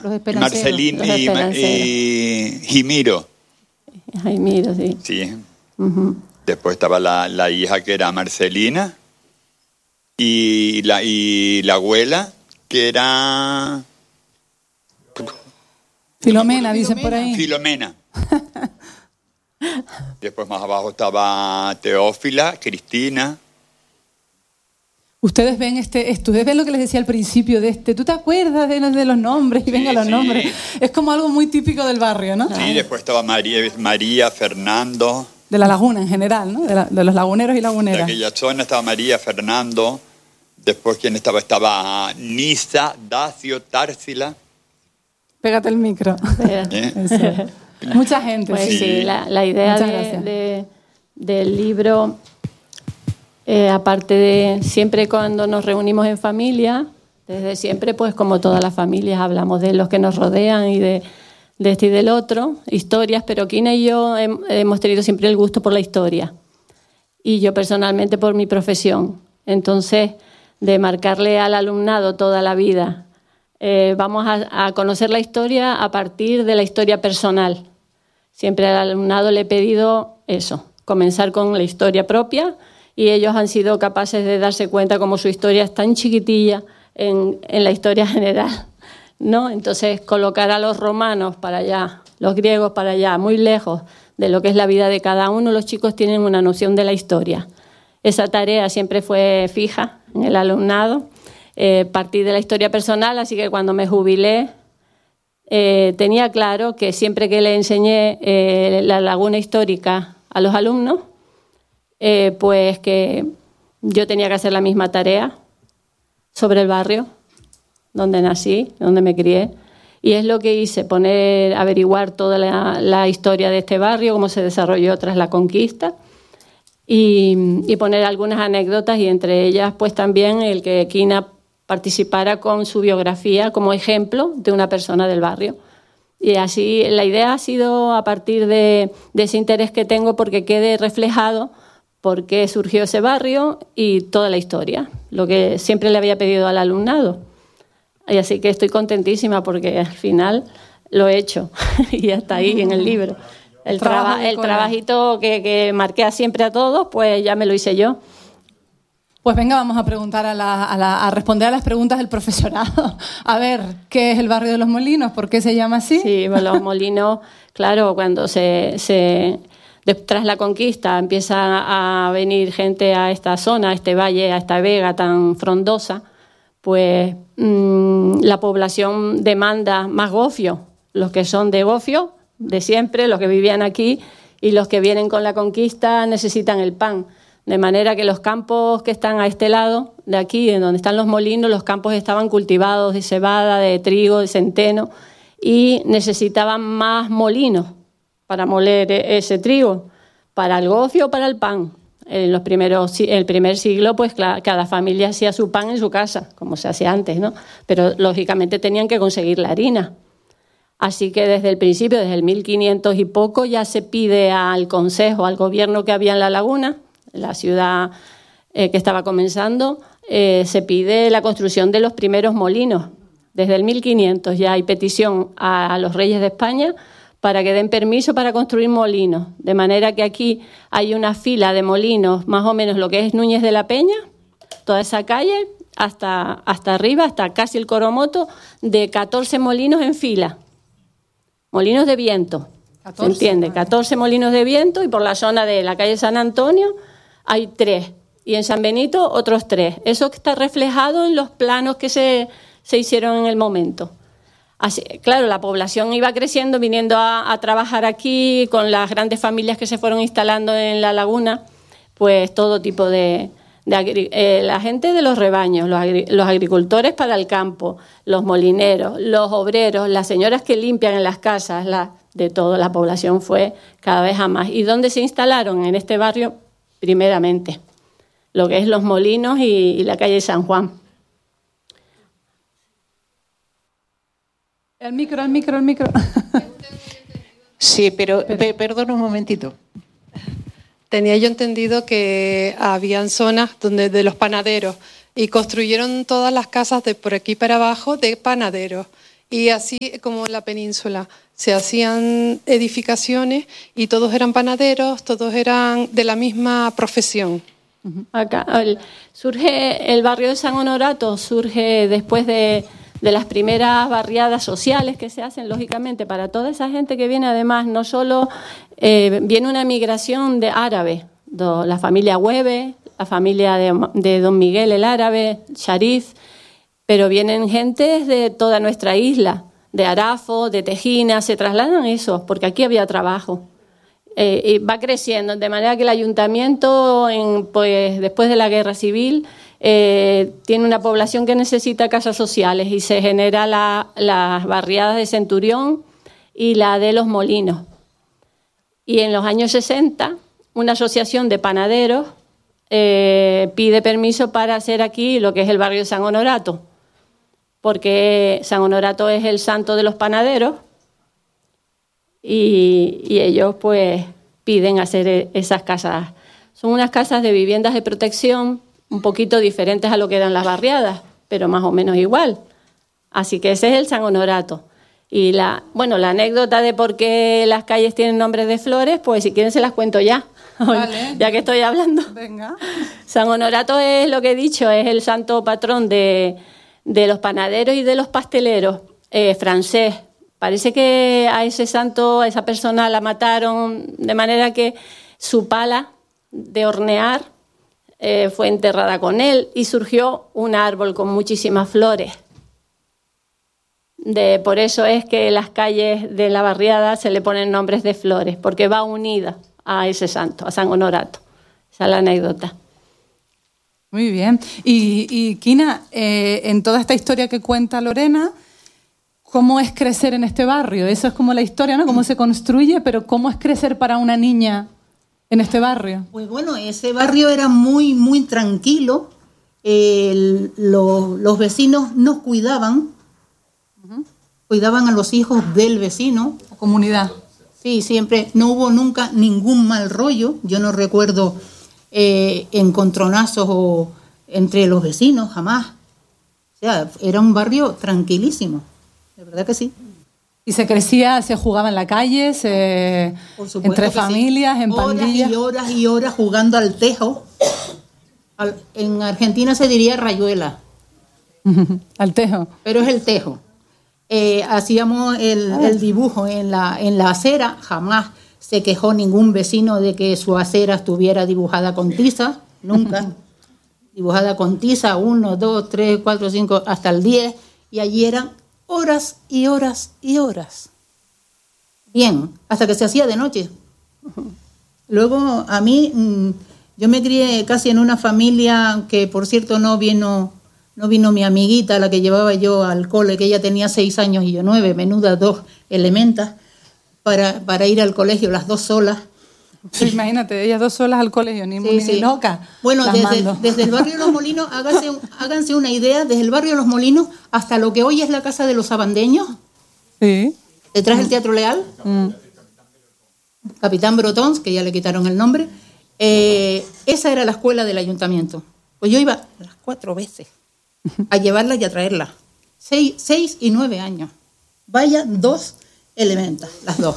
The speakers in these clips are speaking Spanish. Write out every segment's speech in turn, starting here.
Los Esperanceros. Marcelina y Jimiro. Jaimiro, sí. Sí. Después estaba la hija que era Marcelina y la abuela que era... Filomena, dicen por ahí. Filomena. Después más abajo estaba Teófila, Cristina. Ustedes ven ustedes ven lo que les decía al principio de ¿tú te acuerdas de los nombres? Y Sí, venga los sí. nombres. Es como algo muy típico del barrio, ¿no? Sí, después estaba María, Fernando. De la laguna en general, ¿no? De los laguneros y De laguneras. aquella zona estaba María, Fernando. Después, ¿quién estaba? Estaba Nisa, Dacio, Társila. Pégate el micro. Eso. Mucha gente. Pues sí. sí, la idea Muchas gracias. del libro, aparte de siempre cuando nos reunimos en familia, desde siempre, pues como todas las familias, hablamos de los que nos rodean y de este y del otro, historias, pero Kina y yo hemos tenido siempre el gusto por la historia. Y yo personalmente por mi profesión. Entonces, de marcarle al alumnado toda la vida, vamos a conocer la historia a partir de la historia personal. Siempre al alumnado le he pedido eso, comenzar con la historia propia, y ellos han sido capaces de darse cuenta cómo su historia es tan chiquitilla en la historia general, ¿no? Entonces, colocar a los romanos para allá, los griegos para allá, muy lejos de lo que es la vida de cada uno, los chicos tienen una noción de la historia. Esa tarea siempre fue fija en el alumnado, partir de la historia personal, así que cuando me jubilé, tenía claro que siempre que le enseñé la laguna histórica a los alumnos, pues que yo tenía que hacer la misma tarea sobre el barrio donde nací, donde me crié. Y es lo que hice, averiguar toda la historia de este barrio, cómo se desarrolló tras la conquista, y poner algunas anécdotas, y entre ellas pues también el que Kina participara con su biografía como ejemplo de una persona del barrio. Y así la idea ha sido a partir de ese interés que tengo porque quede reflejado por qué surgió ese barrio y toda la historia, lo que siempre le había pedido al alumnado. Y así que estoy contentísima porque al final lo he hecho y ya está ahí en el libro. El trabajito que marqué siempre a todos, pues ya me lo hice yo. Pues venga, vamos a preguntar a responder a las preguntas del profesorado. A ver, ¿qué es el barrio de Los Molinos? ¿Por qué se llama así? Sí, bueno, Los Molinos, claro, cuando tras la conquista empieza a venir gente a esta zona, a este valle, a esta vega tan frondosa, pues la población demanda más gofio. Los que son de gofio, de siempre, los que vivían aquí, y los que vienen con la conquista necesitan el pan. De manera que los campos que están a este lado de aquí, en donde están los molinos, los campos estaban cultivados de cebada, de trigo, de centeno, y necesitaban más molinos para moler ese trigo, para el gofio o para el pan. En el primer siglo, pues cada familia hacía su pan en su casa, como se hacía antes, ¿no? Pero lógicamente tenían que conseguir la harina. Así que desde el principio, desde el 1500 y poco, ya se pide al consejo, al gobierno que había en la laguna, la ciudad que estaba comenzando, se pide la construcción de los primeros molinos. Desde el 1500 ya hay petición a los reyes de España para que den permiso para construir molinos. De manera que aquí hay una fila de molinos, más o menos lo que es Núñez de la Peña, toda esa calle, hasta arriba, hasta casi el Coromoto, de 14 molinos en fila. Molinos de viento, 14, ¿se entiende? 14 molinos de viento, y por la zona de la calle San Antonio hay 3, y en San Benito otros 3. Eso está reflejado en los planos que se hicieron en el momento. Así, claro, la población iba creciendo, viniendo a trabajar aquí, con las grandes familias que se fueron instalando en la laguna, pues todo tipo la gente de los rebaños, los agricultores para el campo, los molineros, los obreros, las señoras que limpian en las casas, de toda la población fue cada vez a más. ¿Y dónde se instalaron? En este barrio, primeramente, lo que es Los Molinos y la calle San Juan. El micro. Sí, pero perdona un momentito. Tenía yo entendido que habían zonas de los panaderos, y construyeron todas las casas de por aquí para abajo de panaderos. Y así como en la península se hacían edificaciones y todos eran panaderos, todos eran de la misma profesión. Acá surge el barrio de San Honorato, surge después de las primeras barriadas sociales que se hacen, lógicamente, para toda esa gente que viene. Además, no solo viene una migración de árabe, la familia Hueve, la familia de Don Miguel el Árabe, Sharif, pero vienen gentes de toda nuestra isla, de Arafo, de Tejina, se trasladan esos, porque aquí había trabajo. Y va creciendo, de manera que el ayuntamiento, pues, después de la guerra civil, tiene una población que necesita casas sociales y se genera las barriadas de Centurión y la de Los Molinos. Y en los años 60, una asociación de panaderos pide permiso para hacer aquí lo que es el barrio de San Honorato, porque San Honorato es el santo de los panaderos y ellos pues piden hacer esas casas. Son unas casas de viviendas de protección un poquito diferentes a lo que eran las barriadas, pero más o menos igual. Así que ese es el San Honorato. Y la anécdota de por qué las calles tienen nombres de flores, pues si quieren se las cuento ya, Vale. ya que estoy hablando. Venga. San Honorato es lo que he dicho, es el santo patrón de los panaderos y de los pasteleros, francés. Parece que a ese santo, a esa persona la mataron, de manera que su pala de hornear fue enterrada con él y surgió un árbol con muchísimas flores. Por eso es que las calles de la barriada se le ponen nombres de flores, porque va unida a ese santo, a San Honorato. Esa es la anécdota. Muy bien. Y Kina, en toda esta historia que cuenta Lorena, ¿cómo es crecer en este barrio? Eso es como la historia, ¿no? Cómo se construye, pero ¿cómo es crecer para una niña en este barrio? Pues bueno, ese barrio era muy, muy tranquilo. Los vecinos nos cuidaban, cuidaban a los hijos del vecino. Comunidad. Sí, siempre, no hubo nunca ningún mal rollo. Yo no recuerdo encontronazos entre los vecinos, jamás. O sea, era un barrio tranquilísimo, de verdad que sí. ¿Y se crecía, se jugaba en la calle, Por supuesto entre que familias, sí. en pandillas? Horas y horas y horas jugando al tejo. En Argentina se diría rayuela. Al tejo. Pero es el tejo. Hacíamos el dibujo en la acera. Jamás se quejó ningún vecino de que su acera estuviera dibujada con tiza. Nunca. Dibujada con tiza, 1, 2, 3, 4, 5, hasta el 10. Y allí eran horas y horas y horas. Bien, hasta que se hacía de noche. Luego, a mí, yo me crié casi en una familia que, por cierto, no vino mi amiguita, la que llevaba yo al cole, que ella tenía 6 años y yo 9, menudas 2 elementas, para ir al colegio, las 2 solas. Sí, imagínate, ellas 2 solas al colegio, ni loca. Bueno, desde el barrio de Los Molinos, háganse una idea, desde el barrio de Los Molinos hasta lo que hoy es la Casa de los Abandeños, Sí. detrás del Teatro Leal, Capitán Brotons, que ya le quitaron el nombre, esa era la escuela del ayuntamiento. Pues yo iba las 4 veces a llevarla y a traerla. 6 y 9 años. Vaya 2 elementas, las 2.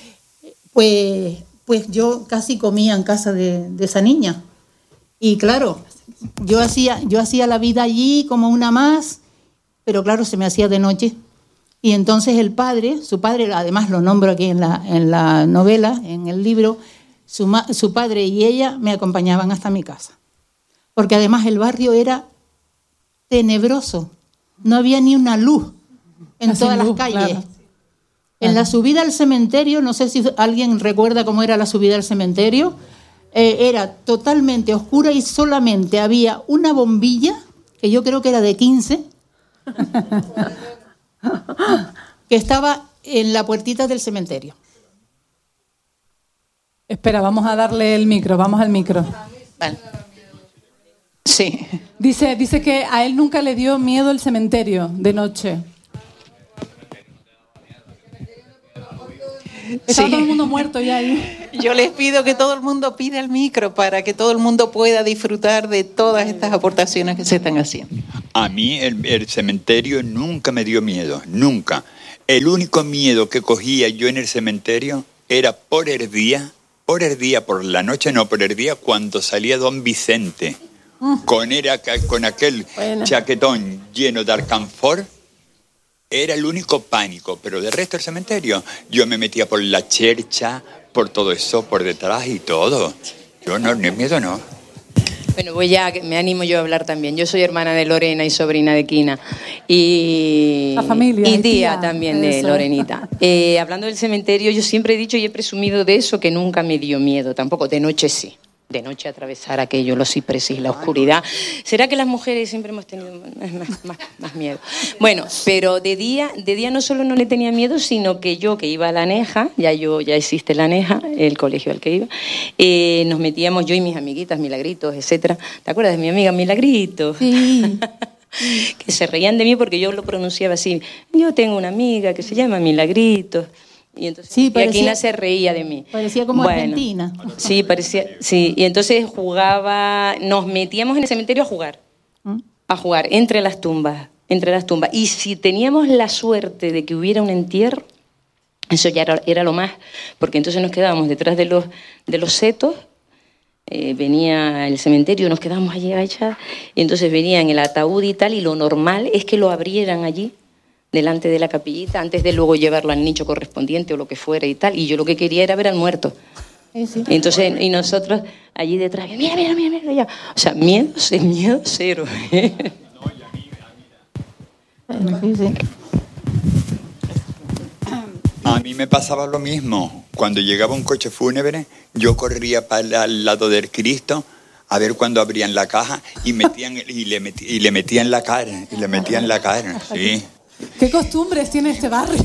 Pues yo casi comía en casa de esa niña. Y claro, yo hacía la vida allí como una más, pero claro, se me hacía de noche. Y entonces su padre, además lo nombro aquí en la novela, en el libro, su padre y ella me acompañaban hasta mi casa. Porque además el barrio era tenebroso. No había ni una luz en todas las calles. Claro. En la subida al cementerio, no sé si alguien recuerda cómo era la subida al cementerio, era totalmente oscura y solamente había una bombilla, que yo creo que era de 15, que estaba en la puertita del cementerio. Espera, vamos a darle el micro, vamos al micro. Vale. Sí. Dice que a él nunca le dio miedo el cementerio de noche. Estaba todo el mundo muerto ya ahí. Yo les pido que todo el mundo pida el micro para que todo el mundo pueda disfrutar de todas estas aportaciones que se están haciendo. A mí el cementerio nunca me dio miedo, nunca. El único miedo que cogía yo en el cementerio era por el día, por la noche no, por el día, cuando salía don Vicente, con aquel chaquetón lleno de alcanfor. Era el único pánico, pero del resto del cementerio yo me metía por la chercha, por todo eso, por detrás y todo. Yo no, ni miedo no. Bueno, me animo yo a hablar también. Yo soy hermana de Lorena y sobrina de Quina. Y la familia. Y tía también de Lorenita. Hablando del cementerio, yo siempre he dicho y he presumido de eso, que nunca me dio miedo. Tampoco, de noche sí. De noche atravesar aquello, los cipreses y la oscuridad. ¿Será que las mujeres siempre hemos tenido más miedo? Bueno, pero de día no solo no le tenía miedo, sino que yo, que iba a la Neja, ya existe la Neja, el colegio al que iba, nos metíamos, yo y mis amiguitas, Milagritos, etcétera. ¿Te acuerdas de mi amiga Milagritos? Sí. Que se reían de mí porque yo lo pronunciaba así. Yo tengo una amiga que se llama Milagritos. Y entonces Sí, parecía- Aquina se reía de mí. Parecía como Argentina. Sí, parecía, sí. Y entonces nos metíamos en el cementerio a jugar entre las tumbas. Y si teníamos la suerte de que hubiera un entierro, eso ya era lo más, porque entonces nos quedábamos detrás de los setos, venía el cementerio, nos quedábamos allí agachadas, y entonces venían el ataúd y tal, y lo normal es que lo abrieran allí, delante de la capillita, antes de luego llevarlo al nicho correspondiente o lo que fuera y tal. Y yo lo que quería era ver al muerto. Sí. Entonces, y nosotros allí detrás, mira allá. O sea, miedo cero. Sí. A mí me pasaba lo mismo. Cuando llegaba un coche fúnebre, yo corría para el lado del Cristo a ver cuándo abrían la caja y le metían la cara. Sí. ¿Qué costumbres tiene este barrio?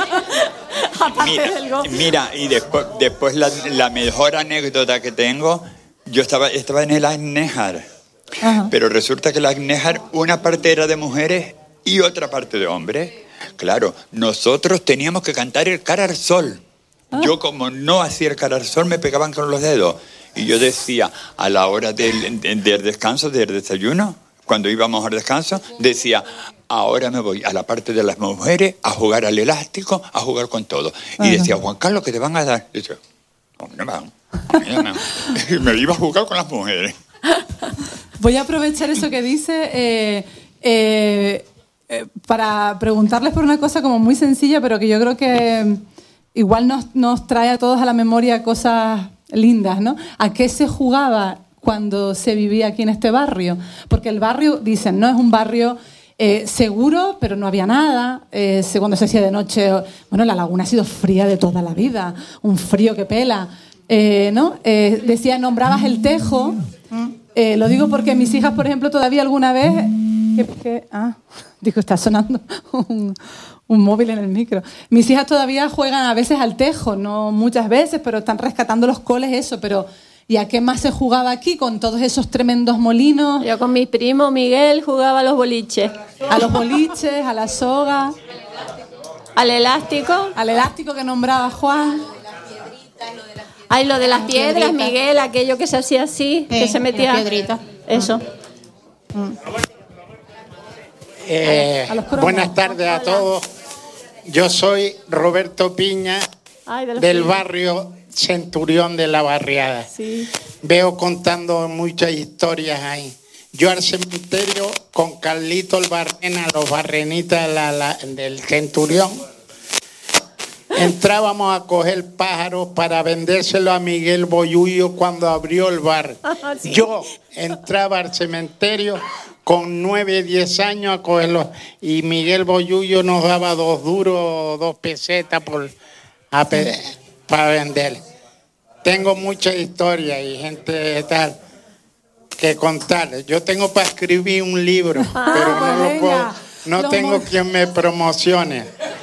Mira, y después la mejor anécdota que tengo, yo estaba en el Agnéjar, pero resulta que el Agnéjar, una parte era de mujeres y otra parte de hombres. Claro, nosotros teníamos que cantar el cara al sol. Yo, como no hacía el cara al sol, me pegaban con los dedos. Y yo decía, a la hora del descanso, del desayuno, cuando íbamos al descanso, decía, ahora me voy a la parte de las mujeres a jugar al elástico, a jugar con todo. Y decía, Juan Carlos, ¿qué te van a dar? Y yo, no me van. Y me iba a jugar con las mujeres. Voy a aprovechar eso que dice para preguntarles por una cosa como muy sencilla, pero que yo creo que igual nos trae a todos a la memoria cosas lindas, ¿no? ¿A qué se jugaba cuando se vivía aquí en este barrio? Porque el barrio, dicen, no es un barrio seguro, pero no había nada. Cuando se hacía de noche, bueno, la laguna ha sido fría de toda la vida, un frío que pela, ¿no? Decía, nombrabas el tejo. Lo digo porque mis hijas, por ejemplo, todavía alguna vez... digo, está sonando un móvil en el micro. Mis hijas todavía juegan a veces al tejo, no muchas veces, pero están rescatando los coles, eso, pero... ¿Y a qué más se jugaba aquí con todos esos tremendos molinos? Yo con mi primo Miguel jugaba a los boliches. A los boliches, a la soga. Al elástico. Al elástico que nombraba Juan. Ay, lo de las piedras, Miguel, aquello que se hacía así, que se metía... Piedrita. Eso. Buenas tardes a todos. Yo soy Roberto Piña, del barrio Centurión de la Barriada. Sí. Veo contando muchas historias ahí. Yo al cementerio con Carlito el Barrena, los barrenitas del Centurión, entrábamos a coger pájaros para vendérselo a Miguel Boyullo cuando abrió el bar. Sí. Yo entraba al cementerio con 9, 10 años a cogerlos y Miguel Boyullo nos daba 2 duros, 2 pesetas para vender. Tengo mucha historia y gente tal que contar. Yo tengo para escribir un libro, pero no lo puedo, no tengo quien me promocione.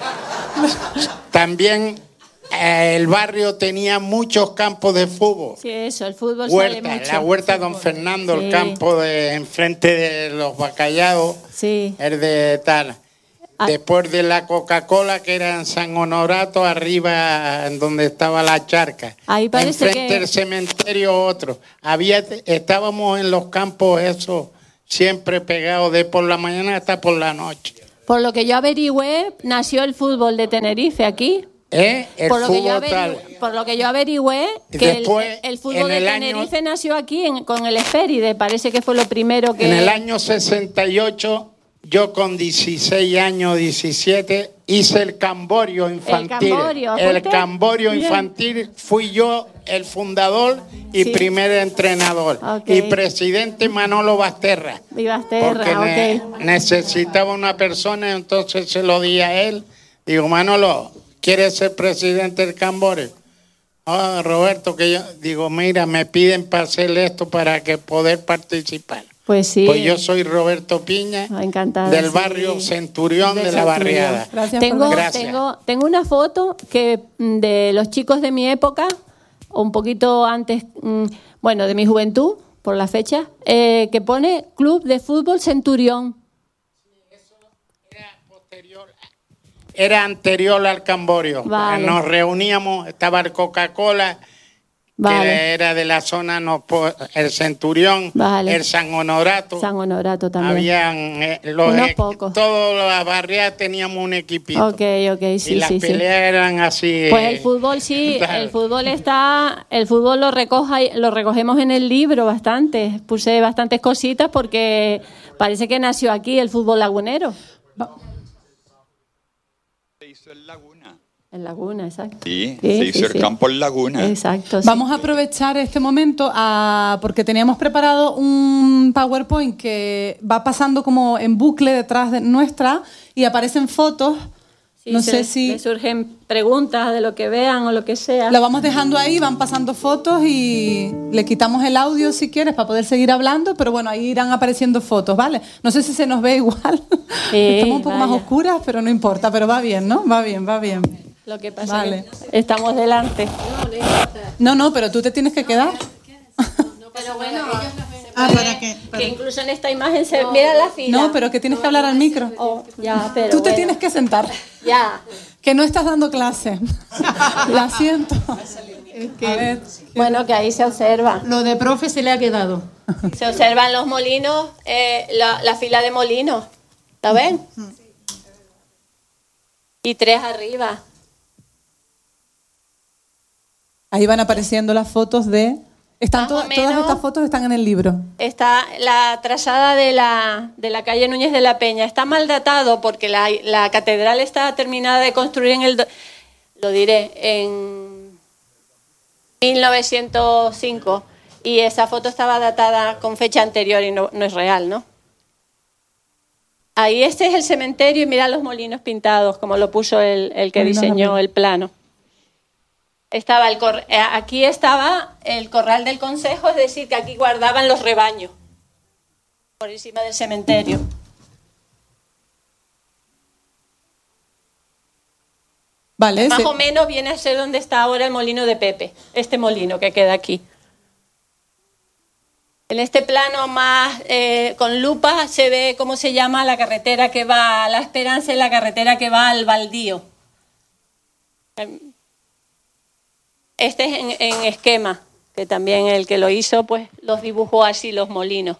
También el barrio tenía muchos campos de fútbol. Sí, eso, el fútbol Huerta, sale mucho. la huerta Don Fernando, Sí. el campo de enfrente de los Bacallados, Sí. el de tal. Después de la Coca-Cola, que era en San Honorato, arriba en donde estaba la charca. Ahí parece enfrente que... del cementerio otro. Estábamos en los campos esos siempre pegado de por la mañana hasta por la noche. Por lo que yo averigüé, nació el fútbol de Tenerife aquí. El por lo que yo averigüé, que después, el fútbol de Tenerife nació aquí con el Esféride. Parece que fue lo primero que... En el año 68, yo con 16 años, 17, hice el Camborio infantil. El Camborio infantil fui yo el fundador y primer entrenador. Y presidente Manolo Basterra. Porque necesitaba una persona, entonces se lo di a él. Digo, Manolo, ¿quieres ser presidente del Camborio? Roberto, que yo digo, mira, me piden para hacer esto para que poder participar. Pues sí. Pues yo soy Roberto Piña, del barrio Centurión de la Barriada. Tengo una foto de los chicos de mi época, un poquito antes, de mi juventud, por la fecha, que pone Club de Fútbol Centurión. Era anterior al Camborio. Vale. Nos reuníamos, estaba el Coca-Cola, que era de la zona, el Centurión, el San Honorato. San Honorato también. Habían unos pocos. Todas las barriadas teníamos un equipito. Ok, sí, y las peleas eran así. Pues el fútbol sí, el fútbol lo recogemos en el libro bastante. Puse bastantes cositas porque parece que nació aquí el fútbol lagunero. Se hizo en Laguna. En Laguna, exacto. Sí, se hizo el campo en Laguna. Exacto. Vamos a aprovechar este momento porque teníamos preparado un PowerPoint que va pasando como en bucle detrás de nuestra y aparecen fotos. Sí, no sé si me surgen preguntas de lo que vean o lo que sea. Lo vamos dejando ahí, van pasando fotos y le quitamos el audio si quieres para poder seguir hablando, pero bueno, ahí irán apareciendo fotos, ¿vale? No sé si se nos ve igual. Estamos un poco más oscuras, pero no importa, pero va bien, ¿no? Va bien. Lo que pasa es que estamos delante. No, pero tú te tienes que quedar. Pero bueno, que incluso en esta imagen se mira la fila. No, pero que tienes que hablar al micro. Tú te tienes que sentar. Ya. Que no estás dando clase. Lo siento. Bueno, que ahí se observa. Lo de profe se le ha quedado. Se observan los molinos, la fila de molinos. ¿La ven? Y 3 arriba. Ahí van apareciendo las fotos de... todas estas fotos están en el libro. Está la trazada de la calle Núñez de la Peña. Está mal datado porque la catedral está terminada de construir en 1905 y esa foto estaba datada con fecha anterior y no es real, ¿no? Ahí este es el cementerio y mira los molinos pintados como lo puso el que diseñó el plano. Aquí estaba el corral del consejo, es decir, que aquí guardaban los rebaños por encima del cementerio. Vale, más o menos viene a ser donde está ahora el molino de Pepe, este molino que queda aquí. En este plano más con lupa se ve cómo se llama la carretera que va a La Esperanza y la carretera que va al Baldío. Este es en esquema, que también el que lo hizo pues los dibujó así los molinos.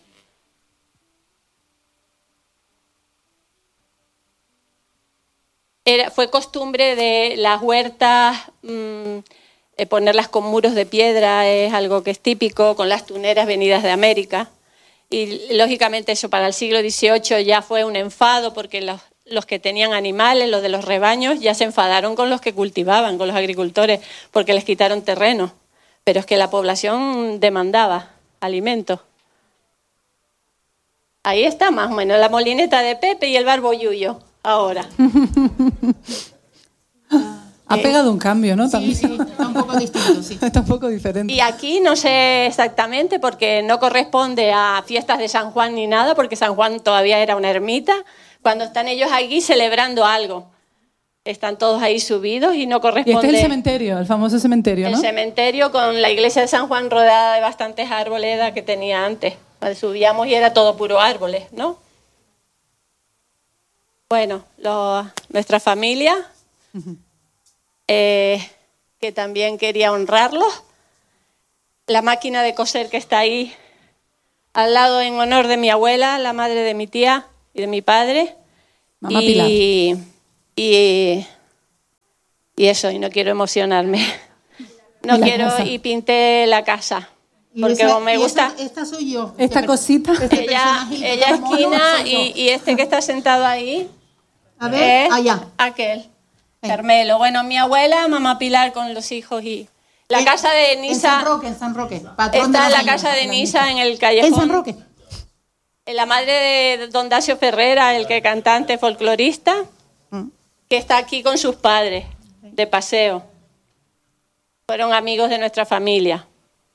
Fue costumbre de las huertas ponerlas con muros de piedra, es algo que es típico, con las tuneras venidas de América. Y lógicamente eso para el siglo XVIII ya fue un enfado porque los que tenían animales, los de los rebaños, ya se enfadaron con los que cultivaban, con los agricultores, porque les quitaron terreno. Pero es que la población demandaba alimentos. Ahí está más o menos la molineta de Pepe y el barboyuyo ahora. Ha pegado un cambio, ¿no? Sí, está un poco distinto, sí. Está un poco diferente. Y aquí no sé exactamente porque no corresponde a fiestas de San Juan ni nada, porque San Juan todavía era una ermita. Cuando están ellos aquí celebrando algo, están todos ahí subidos y no corresponde... Y este es el cementerio, el famoso cementerio, ¿no? El cementerio con la iglesia de San Juan rodeada de bastantes arboledas que tenía antes. Cuando subíamos y era todo puro árboles, ¿no? Bueno, nuestra familia, que también quería honrarlos. La máquina de coser que está ahí al lado en honor de mi abuela, la madre de mi tía y de mi padre. Mamá Pilar. Y eso, y no quiero emocionarme. No quiero, y pinté la casa. Porque como me gusta. Esta soy yo. Esta cosita. Ella es Quina y este que está sentado ahí. A ver, allá. Aquel. Carmelo. Bueno, mi abuela, mamá Pilar con los hijos y. La casa de Nisa. En San Roque. Está la casa de Nisa en el callejón. En San Roque. La madre de Don Dacio Ferrera, el que cantante folclorista, que está aquí con sus padres, de paseo. Fueron amigos de nuestra familia.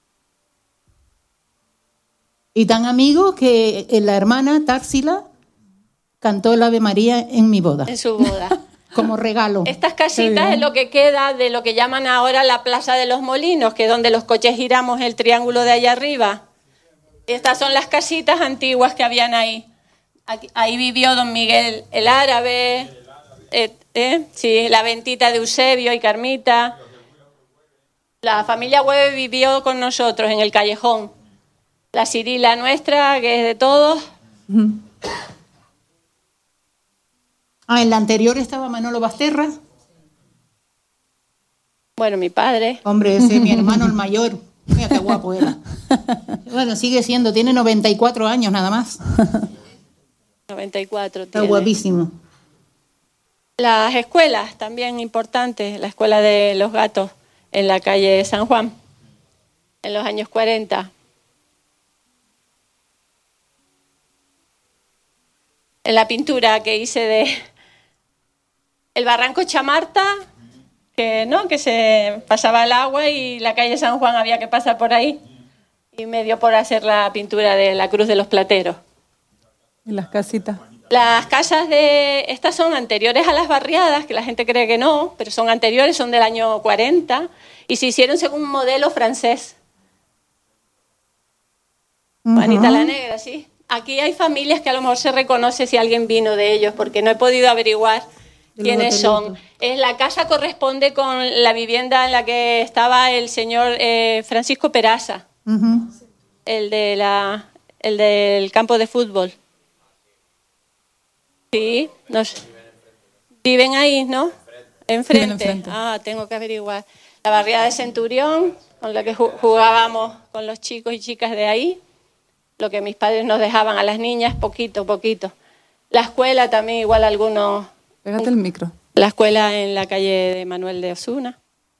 Y tan amigos que la hermana Társila cantó el Ave María en mi boda. En su boda. Como regalo. Estas casitas es lo que queda de lo que llaman ahora la Plaza de los Molinos, que es donde los coches giramos el triángulo de allá arriba. Estas son las casitas antiguas que habían ahí. Ahí vivió don Miguel el Árabe, sí, la Ventita de Eusebio y Carmita. La familia Hueve vivió con nosotros en el callejón. La Cirila nuestra, que es de todos. En la anterior estaba Manolo Basterra. Bueno, mi padre. Hombre, ese es mi hermano el mayor. Mira qué guapo era. Bueno, sigue siendo, tiene 94 años nada más. 94 Está tiene. guapísimo. Las escuelas también importantes. La escuela de los gatos en la calle San Juan, en los años 40. En la pintura que hice de el barranco Chamarta, que se pasaba el agua y la calle San Juan había que pasar por ahí. Y me dio por hacer la pintura de la Cruz de los Plateros. Y las casitas. Las casas estas son anteriores a las barriadas, que la gente cree que no, pero son anteriores, son del año 40 y se hicieron según un modelo francés. Juanita la Negra, sí. Aquí hay familias que a lo mejor se reconoce si alguien vino de ellos, porque no he podido averiguar quiénes son. La casa corresponde con la vivienda en la que estaba el señor Francisco Peraza, el del campo de fútbol. Sí, viven ahí, ¿no? Enfrente. Tengo que averiguar. La barriada de Centurión, con la que jugábamos con los chicos y chicas de ahí. Lo que mis padres nos dejaban a las niñas, poquito. La escuela también, igual algunos. Pégate el micro. La escuela en la calle de Manuel de Osuna.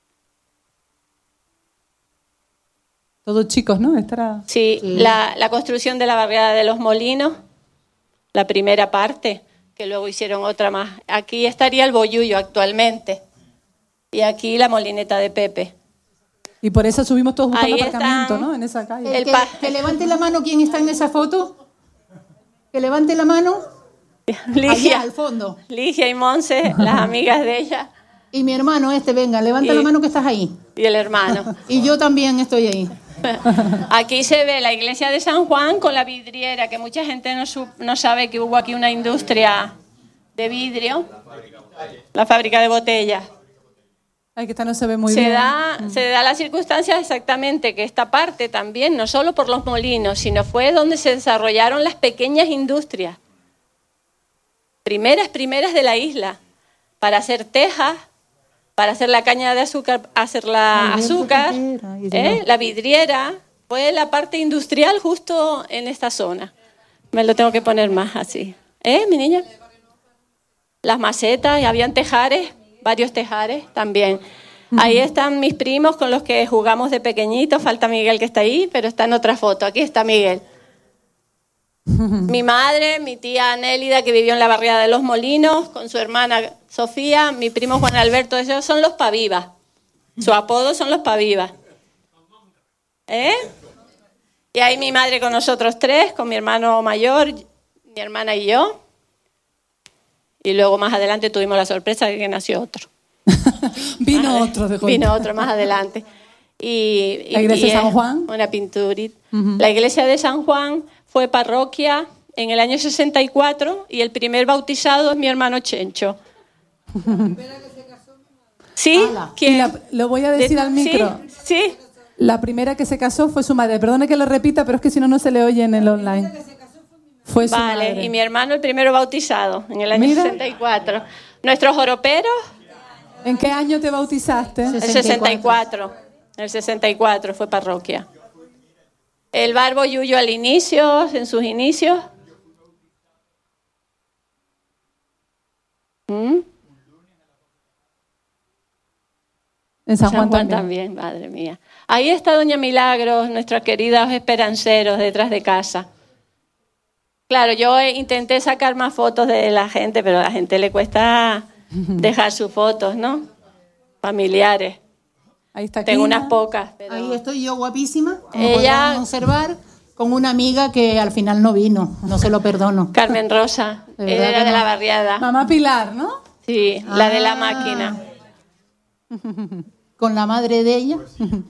Todos chicos, ¿no? Sí, la construcción de la barriada de los Molinos, la primera parte, que luego hicieron otra más. Aquí estaría el Boyullo actualmente. Y aquí la molineta de Pepe. Y por eso subimos todos buscando Ahí aparcamiento, están, ¿no? En esa calle. Que levante la mano quien está en esa foto. Que levante la mano. Ligia, allá al fondo. Ligia y Monse, las amigas de ella. Y mi hermano venga, levanta la mano que estás ahí. Y el hermano. Y yo también estoy ahí. Aquí se ve la iglesia de San Juan con la vidriera, que mucha gente no sabe que hubo aquí una industria de vidrio. La fábrica de botellas. Ay, que esta no se ve muy bien. Se da la circunstancia exactamente que esta parte también, no solo por los molinos, sino fue donde se desarrollaron las pequeñas industrias. Primeras de la isla, para hacer tejas, para hacer la caña de azúcar, hacer la azúcar, la vidriera, fue la parte industrial justo en esta zona. Me lo tengo que poner más así. Mi niña? Las macetas, y habían tejares, varios tejares también. Ahí están mis primos con los que jugamos de pequeñitos. Falta Miguel que está ahí, pero está en otra foto. Aquí está Miguel. Mi madre, mi tía Nélida, que vivió en la barriada de Los Molinos, con su hermana Sofía, mi primo Juan Alberto, esos son los Pavivas. Su apodo son los Pavivas. Y ahí mi madre con nosotros tres, con mi hermano mayor, mi hermana y yo. Y luego más adelante tuvimos la sorpresa de que nació otro. Vino otro más adelante. ¿La iglesia de San Juan? Una pinturita. La iglesia de San Juan fue parroquia en el año 64 y el primer bautizado es mi hermano Chencho. ¿Sí? ¿Quién? Lo voy a decir al micro. Sí. La primera que se casó fue su madre. Perdone que lo repita, pero es que si no, no se le oye en el online. Fue su madre. Y mi hermano el primero bautizado, en el año 64. Nuestros joroperos... ¿En qué año te bautizaste? El 64. El 64 fue parroquia. El barbo Yuyo al inicio, en sus inicios. En San Juan también, madre mía. Ahí está Doña Milagros, nuestros queridos esperanceros detrás de casa. Claro, yo intenté sacar más fotos de la gente, pero a la gente le cuesta dejar sus fotos, ¿no? Familiares. Ahí está. Tengo unas pocas. Pero... Ahí estoy yo guapísima, como ella podrán observar, con una amiga que al final no vino, no se lo perdono. Carmen Rosa, era de la barriada. Mamá Pilar, ¿no? Sí, la de la máquina. Con la madre de ella.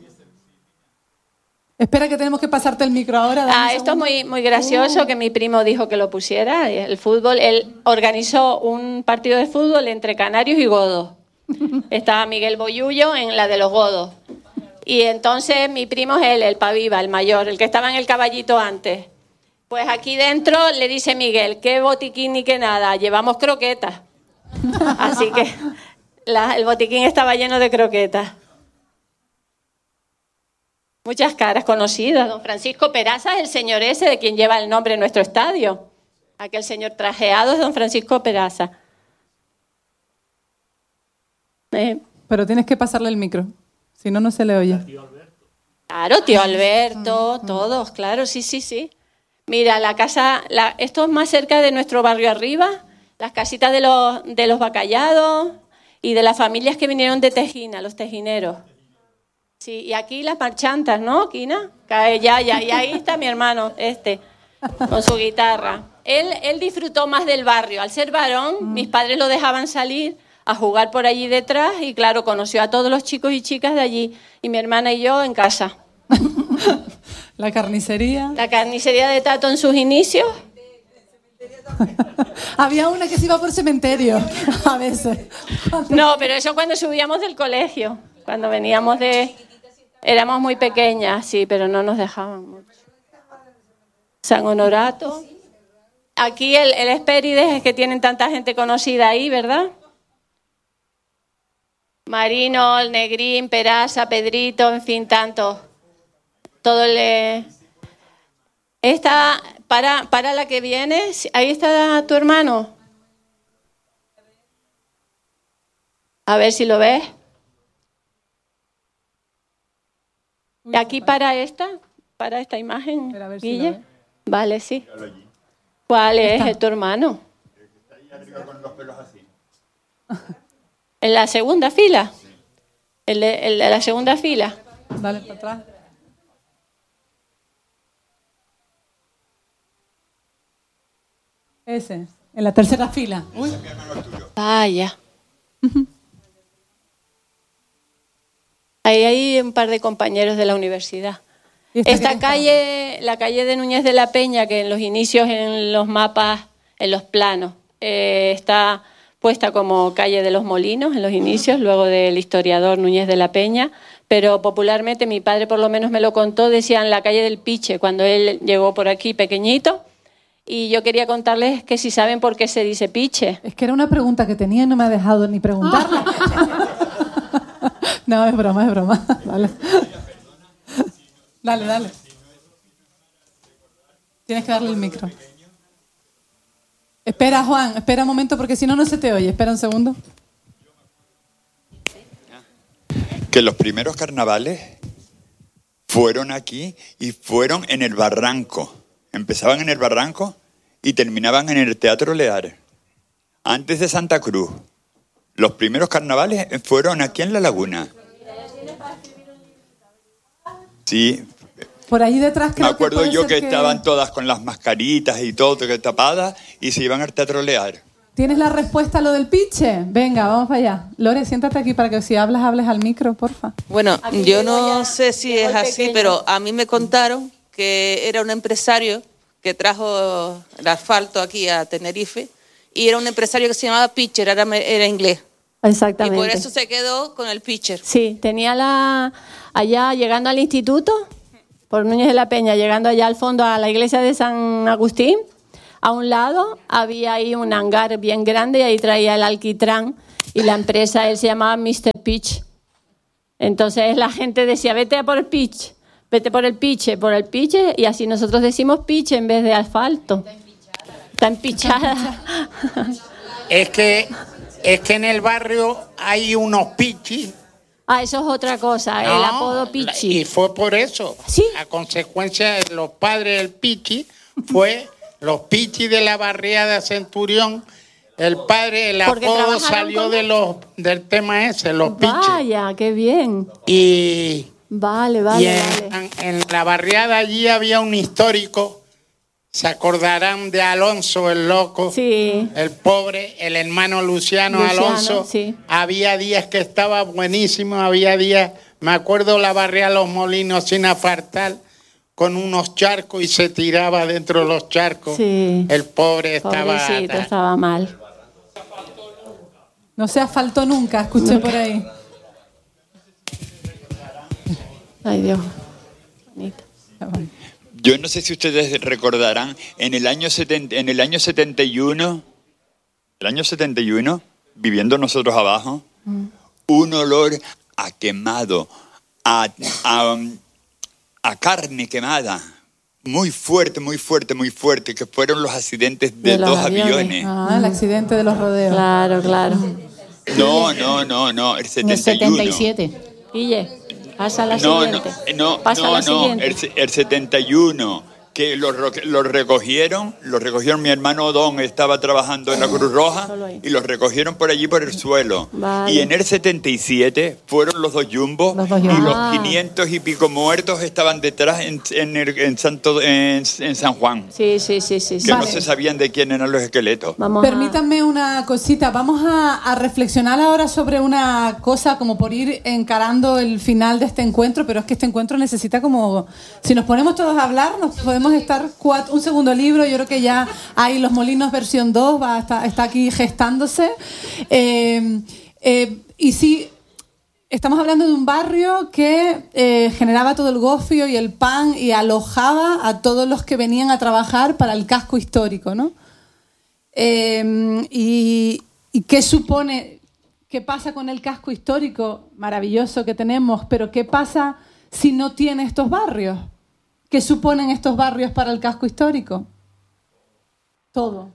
Espera que tenemos que pasarte el micro ahora. Esto es muy, muy gracioso que mi primo dijo que lo pusiera. El fútbol, él organizó un partido de fútbol entre Canarios y Godos. Estaba Miguel Boyullo en la de los Godos. Y entonces mi primo es él, el Paviva, el mayor, el que estaba en el caballito antes. Pues aquí dentro le dice Miguel, qué botiquín ni qué nada, llevamos croquetas. Así que el botiquín estaba lleno de croquetas. Muchas caras conocidas. Don Francisco Peraza es el señor ese de quien lleva el nombre en nuestro estadio. Aquel señor trajeado es don Francisco Peraza. Pero tienes que pasarle el micro, si no, no se le oye. Claro, tío Alberto, todos, claro, sí. Mira, la casa, esto es más cerca de nuestro barrio arriba, las casitas de los bacallados y de las familias que vinieron de Tejina, los tejineros. Sí, y aquí las marchantas, ¿no, Quina? Y ahí está mi hermano, con su guitarra. Él disfrutó más del barrio. Al ser varón, mis padres lo dejaban salir a jugar por allí detrás y, claro, conoció a todos los chicos y chicas de allí. Y mi hermana y yo en casa. La carnicería. La carnicería de Tato en sus inicios. Había una que se iba por cementerio, a veces. No, pero eso cuando subíamos del colegio. Cuando veníamos éramos muy pequeñas, sí, pero no nos dejaban mucho. San Honorato. Aquí el Hespérides es que tienen tanta gente conocida ahí, ¿verdad? Marino, el Negrín, Peraza, Pedrito, en fin, tantos. Todo Esta, para la que viene, ahí está tu hermano. A ver si lo ves. Aquí para esta imagen, Guille. Vale, sí. ¿Cuál es tu hermano? Está ahí arriba con los pelos así. ¿En la segunda fila? ¿El de la segunda fila? Dale para atrás. Ese, en la tercera fila. Uy. Vaya. Ahí hay un par de compañeros de la universidad. Esta calle, la calle de Núñez de la Peña, que en los inicios, en los mapas, en los planos, está puesta como calle de los Molinos en los inicios, luego del historiador Núñez de la Peña, pero popularmente, mi padre por lo menos me lo contó, decían la calle del Piche, cuando él llegó por aquí pequeñito. Y yo quería contarles que si saben por qué se dice Piche. Es que era una pregunta que tenía y no me ha dejado ni preguntarla. No, es broma, es broma. Dale. Tienes que darle el micro. Espera, Juan, espera un momento porque si no, no se te oye. Espera un segundo. Que los primeros carnavales fueron aquí y fueron en el Barranco. Empezaban en el Barranco y terminaban en el Teatro Lear. Antes de Santa Cruz. Los primeros carnavales fueron aquí en La Laguna. Sí. Por ahí detrás creo me acuerdo que yo que estaban todas con las mascaritas y todo tapadas y se iban al Teatro Lear. ¿Tienes la respuesta a lo del Piche? Venga, vamos para allá. Lore, siéntate aquí para que si hablas, hables al micro, porfa. Bueno, yo no sé si es así, pero a mí me contaron que era un empresario que trajo el asfalto aquí a Tenerife y era un empresario que se llamaba Pitcher, era inglés. Exactamente. Y por eso se quedó con el pitcher. Sí, tenía allá llegando al instituto, por Núñez de la Peña, llegando allá al fondo a la iglesia de San Agustín, a un lado había ahí un hangar bien grande y ahí traía el alquitrán y la empresa, él se llamaba Mr. Pitch. Entonces la gente decía, vete a por el pitch, vete por el pitch, y así nosotros decimos pitch en vez de asfalto. Está empichada. Es que en el barrio hay unos pichis. Ah, eso es otra cosa, el apodo pichi. Y fue por eso. ¿Sí? A consecuencia de los padres del pichi, fue los pichis de la barriada Centurión. El padre, el apodo salió del tema ese, los pichis. Vaya, qué bien. Y vale. En la barriada allí había un histórico. Se acordarán de Alonso el Loco, sí. El pobre, el hermano Luciano Alonso. Sí. Había días que estaba buenísimo, había días, me acuerdo la barriada Los Molinos sin asfaltar, con unos charcos y se tiraba dentro de los charcos. Sí. El pobre estaba mal. No se asfaltó nunca, escuché por ahí. Ay, Dios. Bonito. Yo no sé si ustedes recordarán, en el año 71, viviendo nosotros abajo, un olor a quemado, a carne quemada, muy fuerte, que fueron los accidentes de dos aviones. Ah, el accidente de los rodeos. Claro. No, el 71. El 77. Guille. Pasa la siguiente. El 71, que lo recogieron, mi hermano Don estaba trabajando en la Cruz Roja y los recogieron por allí por el suelo. Vale. Y en el 77 fueron los dos jumbos y los 500 y pico muertos estaban detrás en San Juan. Sí. Que no se sabían de quién eran los esqueletos. Permítanme una cosita, vamos a reflexionar ahora sobre una cosa como por ir encarando el final de este encuentro, pero es que este encuentro necesita como, si nos ponemos todos a hablar, nos podemos estar un segundo libro, yo creo que ya hay Los Molinos versión 2, está aquí gestándose. Y sí, estamos hablando de un barrio que generaba todo el gofio y el pan y alojaba a todos los que venían a trabajar para el casco histórico, ¿no? Y qué supone, qué pasa con el casco histórico maravilloso que tenemos, pero qué pasa si no tiene estos barrios. ¿Qué suponen estos barrios para el casco histórico? Todo.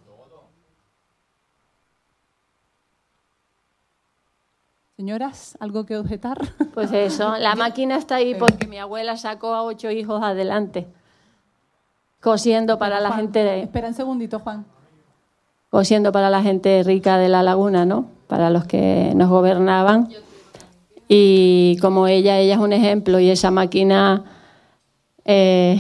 Señoras, ¿algo que objetar? Pues eso, la máquina está ahí porque mi abuela sacó a 8 hijos adelante, cosiendo para la gente. Espera un segundito, Juan. Cosiendo para la gente rica de la laguna, ¿no? Para los que nos gobernaban. Y como ella es un ejemplo y esa máquina, en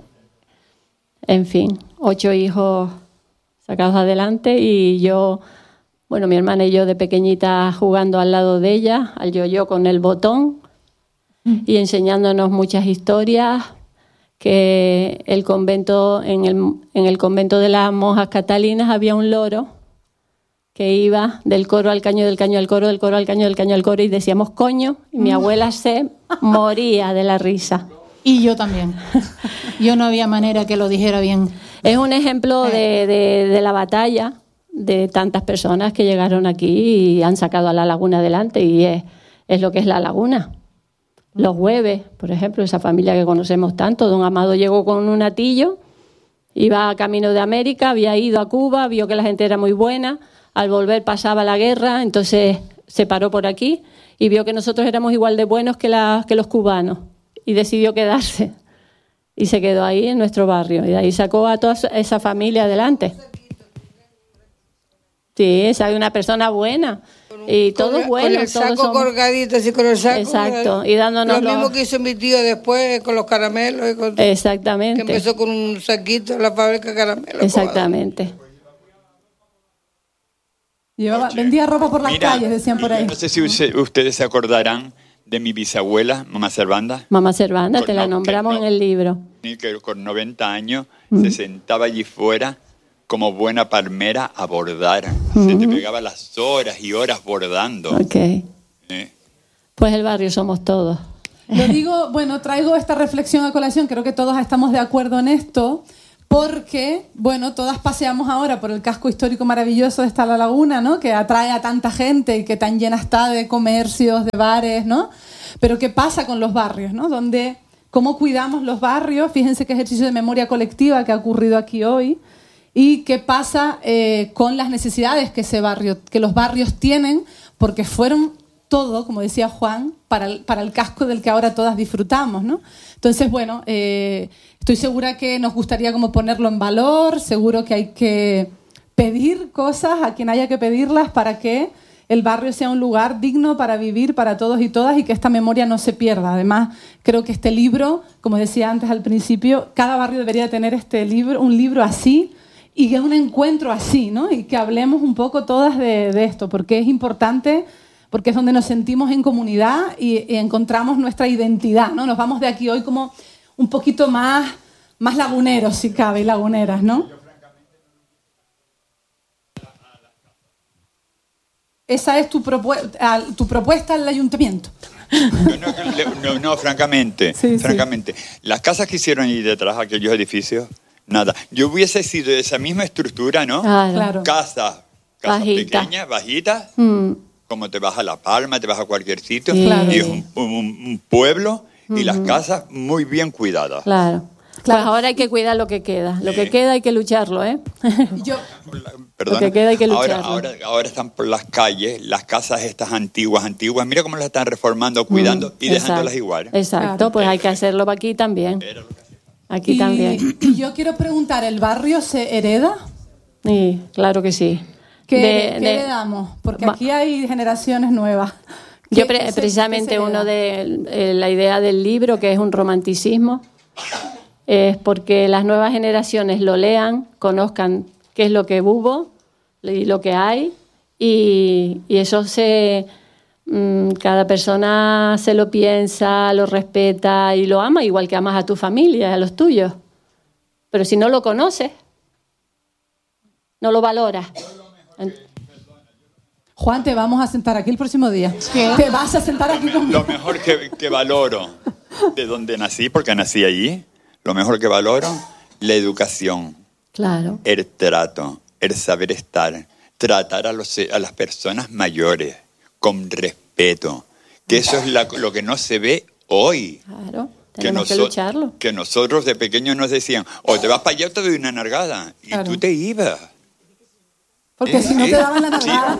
fin, 8 hijos sacados adelante y yo, bueno, mi hermana y yo de pequeñita jugando al lado de ella, al yo-yo con el botón y enseñándonos muchas historias, que el convento, en el convento de las monjas catalinas había un loro que iba del coro al caño, del caño al coro, del coro al caño, del caño al coro y decíamos coño y mi abuela se moría de la risa. Y yo también. Yo no había manera que lo dijera bien. Es un ejemplo de la batalla de tantas personas que llegaron aquí y han sacado a la laguna adelante y es lo que es la laguna. Los Hueves, por ejemplo, esa familia que conocemos tanto. Don Amado llegó con un atillo, iba camino de América, había ido a Cuba, vio que la gente era muy buena, al volver pasaba la guerra, entonces se paró por aquí y vio que nosotros éramos igual de buenos que los cubanos y decidió quedarse y se quedó ahí en nuestro barrio y de ahí sacó a toda esa familia adelante. Sí, esa es una persona buena. Y todos buenos. Con el saco colgadito, así con el saco. Exacto. Y dándonos lo mismo que hizo mi tío después con los caramelos. Y con exactamente. Que empezó con un saquito en la fábrica de caramelos. Exactamente. Vendía ropa por las calles, decían por ahí. No sé si ustedes se acordarán de mi bisabuela, Mamá Servanda. Mamá Servanda, te la nombramos en el libro. Que con 90 años se sentaba allí fuera como buena palmera a bordar. Se te pegaba las horas y horas bordando. Okay. Pues el barrio somos todos. Lo digo, bueno, traigo esta reflexión a colación, creo que todos estamos de acuerdo en esto, porque, bueno, todas paseamos ahora por el casco histórico maravilloso de esta La Laguna, ¿no? Que atrae a tanta gente y que tan llena está de comercios, de bares, ¿no? Pero ¿qué pasa con los barrios, ¿no? ¿Cómo cuidamos los barrios? Fíjense qué ejercicio de memoria colectiva que ha ocurrido aquí hoy. ¿Y qué pasa con las necesidades que los barrios tienen? Porque fueron todo, como decía Juan, para el casco del que ahora todas disfrutamos, ¿no? Entonces, bueno, estoy segura que nos gustaría como ponerlo en valor, seguro que hay que pedir cosas a quien haya que pedirlas para que el barrio sea un lugar digno para vivir para todos y todas y que esta memoria no se pierda. Además, creo que este libro, como decía antes al principio, cada barrio debería tener un libro así y que un encuentro así, ¿no? Y que hablemos un poco todas de esto, porque es importante, porque es donde nos sentimos en comunidad y encontramos nuestra identidad, ¿no? Nos vamos de aquí hoy como un poquito más laguneros, si cabe, y laguneras, ¿no? Esa es tu propuesta al ayuntamiento. No, francamente. Sí. Las casas que hicieron ahí detrás, aquellos edificios, nada. Yo hubiese sido de esa misma estructura, ¿no? Claro. Casas pequeñas, bajitas, como te vas a La Palma, te vas a cualquier sitio, Claro. y es un pueblo, y las casas muy bien cuidadas. Claro. Pues ahora hay que cuidar lo que queda. Lo que queda hay que lucharlo, ¿eh? Perdona, lo que queda hay que lucharlo. ahora están por las calles, las casas estas antiguas. Mira cómo las están reformando, cuidando y dejándolas igual. Exacto, Claro. Pues hay que hacerlo aquí también. Aquí también. Y yo quiero preguntar, ¿el barrio se hereda? Sí, claro que sí. ¿Qué heredamos? Porque aquí hay generaciones nuevas. Yo precisamente uno de la idea del libro, que es un romanticismo, es porque las nuevas generaciones lo lean, conozcan qué es lo que hubo y lo que hay, y eso cada persona se lo piensa, lo respeta y lo ama, igual que amas a tu familia, a los tuyos. Pero si no lo conoces, no lo valoras. Juan, te vamos a sentar aquí el próximo día. ¿Qué? Te vas a sentar aquí conmigo. Lo mejor que valoro de donde nací, porque nací allí, lo mejor que valoro, la educación. Claro. El trato, el saber estar, tratar a las personas mayores con respeto, que eso es lo que no se ve hoy. Claro, tenemos que lucharlo. Que nosotros de pequeños nos decían, o te vas para allá o te doy una nalgada, y tú te ibas. Porque si no te daban la nalgada.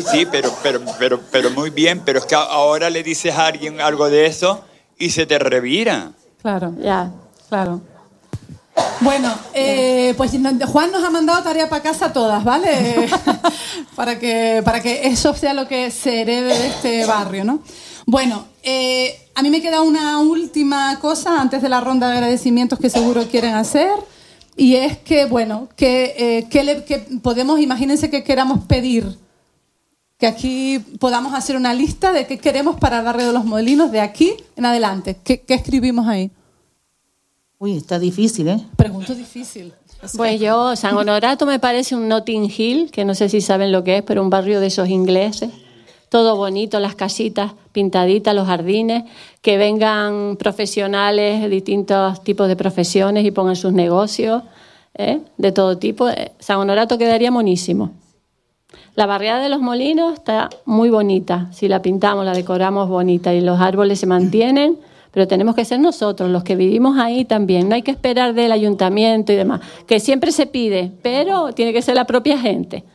Pero muy bien, pero es que ahora le dices a alguien algo de eso y se te revira. Claro, ya. Claro. Bueno, pues Juan nos ha mandado tarea para casa a todas, ¿vale? para que eso sea lo que se herede de este barrio, ¿no? Bueno, a mí me queda una última cosa antes de la ronda de agradecimientos que seguro quieren hacer, y es que, bueno, que podemos, imagínense que queramos pedir, que aquí podamos hacer una lista de qué queremos para el barrio de Los Molinos de aquí en adelante. ¿Qué escribimos ahí? Uy, está difícil, ¿eh? Pregunto difícil. Pues San Honorato me parece un Notting Hill, que no sé si saben lo que es, pero un barrio de esos ingleses. Todo bonito, las casitas pintaditas, los jardines, que vengan profesionales de distintos tipos de profesiones y pongan sus negocios, de todo tipo. San Honorato quedaría monísimo. La barriada de Los Molinos está muy bonita. Si la pintamos, la decoramos bonita y los árboles se mantienen, pero tenemos que ser nosotros los que vivimos ahí también. No hay que esperar del ayuntamiento y demás, que siempre se pide, pero tiene que ser la propia gente.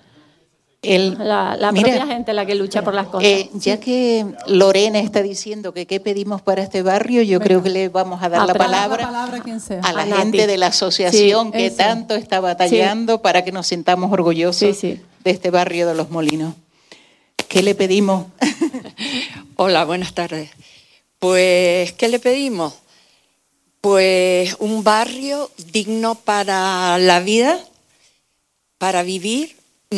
La propia gente la que lucha por las cosas. Ya que Lorena está diciendo que qué pedimos para este barrio, yo creo que le vamos a dar la palabra a la gente de la asociación que tanto está batallando para que nos sintamos orgullosos de este barrio de Los Molinos. ¿Qué le pedimos? Hola, buenas tardes. Pues, ¿qué le pedimos? Pues un barrio digno para la vida, para vivir,